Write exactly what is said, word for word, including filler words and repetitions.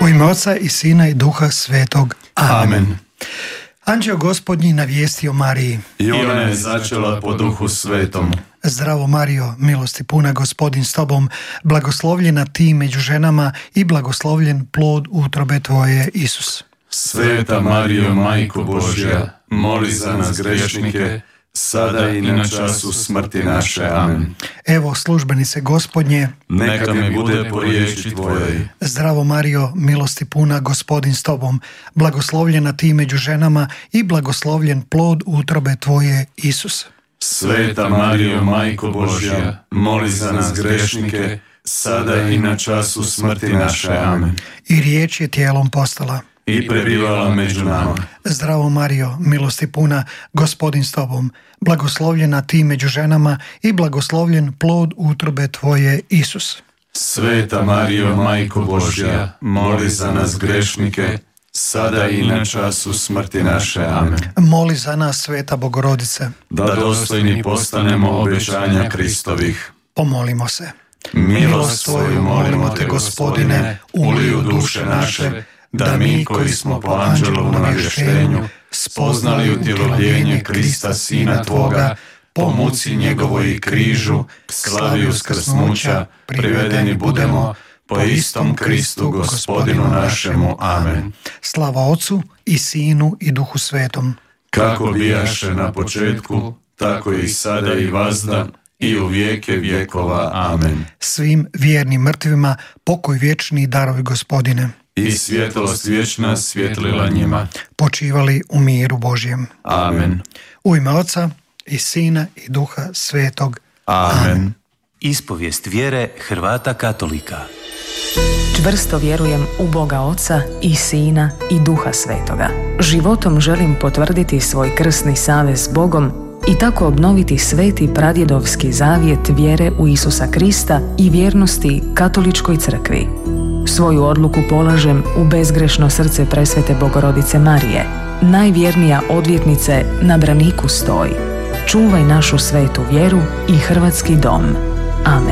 U ime Oca i Sina i Duha Svetog. Amen. Amen. Anđeo Gospodnji navijestio Mariji. I ona je začela po Duhu Svetom. Zdravo Marijo, milosti puna, Gospodin s tobom, blagoslovljena ti među ženama i blagoslovljen plod utrobe tvoje, Isus. Sveta Marijo, Majko Božja, moli za nas grešnike, sada i na času smrti naše. Amen. Evo službenice Gospodnje, neka mi bude po riječi tvojoj. Zdravo Marijo, milosti puna, Gospodin s tobom, blagoslovljena ti među ženama i blagoslovljen plod utrobe tvoje, Isus. Sveta Marijo, Majko Božja, moli za nas grešnike, sada i na času smrti naše. Amen. I riječ je tijelom postala i prebivala među nama. Zdravo Marijo, milosti puna, Gospodin s tobom, blagoslovljena ti među ženama i blagoslovljen plod utrobe tvoje, Isus. Sveta Marijo, Majko Božja, moli za nas grešnike, sada i na času smrti naše. Amen. Moli za nas, Sveta Bogorodice, da dostojni postanemo obećanja Kristovih. Pomolimo se. Milost tvoju molimo te, Gospodine, ulij u duše naše, da mi koji smo po anđelovu navještenju spoznali utjelovljenje Krista Sina Tvoga, po muci njegovoj i križu, slavi uskrsnuća, privedeni budemo po istom Kristu Gospodinu našemu. Amen. Slava Otcu i Sinu i Duhu Svetom. Kako bijaše na početku, tako je i sada i vazda i u vijeke vjekova. Amen. Svim vjernim mrtvima pokoj vječni darovi, Gospodine. I svjetlost vječna svjetlila njima. Počivali u miru Božjem. Amen. U ime Oca i Sina i Duha Svetog. Amen. Amen. Ispovijest vjere Hrvata katolika. Čvrsto vjerujem u Boga Oca i Sina i Duha Svetoga. Životom želim potvrditi svoj krsni savez s Bogom i tako obnoviti sveti pradjedovski zavjet vjere u Isusa Krista i vjernosti katoličkoj crkvi. Svoju odluku polažem u bezgrešno srce presvete Bogorodice Marije. Najvjernija odvjetnice na braniku stoji. Čuvaj našu svetu vjeru i hrvatski dom. Amen.